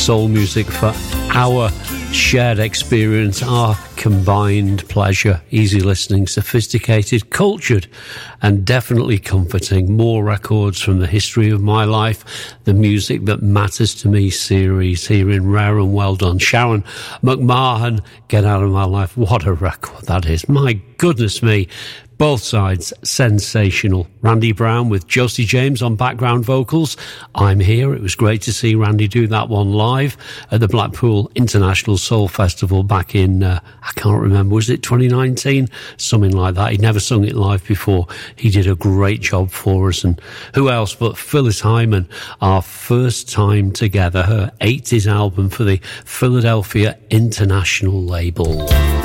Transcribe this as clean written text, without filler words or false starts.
soul music for our shared experience, our combined pleasure. Easy listening, sophisticated, cultured, and definitely comforting. More records from the history of my life, the music that matters to me series here in Rare and Well Done. Sharon McMahon, Get Out of My Life. What a record that is. My goodness me. Both sides, sensational. Randy Brown with Josie James on background vocals. I'm Here. It was great to see Randy do that one live at the Blackpool International Soul Festival back in, I can't remember, was it 2019? Something like that. He'd never sung it live before. He did a great job for us. And who else but Phyllis Hyman, our first time together, her 80s album for the Philadelphia International label.